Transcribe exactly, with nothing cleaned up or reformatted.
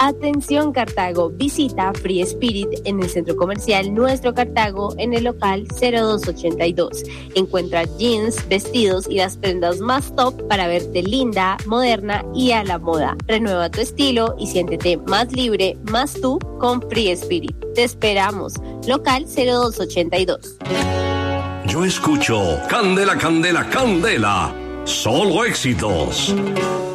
Atención Cartago, visita Free Spirit en el centro comercial Nuestro Cartago en el local cero dos ochenta y dos. Encuentra jeans, vestidos y las prendas más top para verte linda, moderna y a la moda. Renueva tu estilo y siéntete más libre, más tú con Free Spirit. Te esperamos. Local cero dos ochenta y dos. Yo escucho Candela, Candela, Candela. Solo éxitos.